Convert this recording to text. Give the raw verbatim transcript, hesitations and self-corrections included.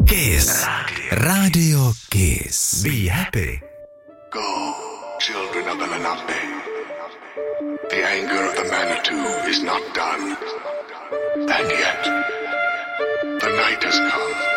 Kiss. Radio Kiss. Be happy. Go, children of the Lenape. The anger of the Manitou is not done. And yet, the night has come.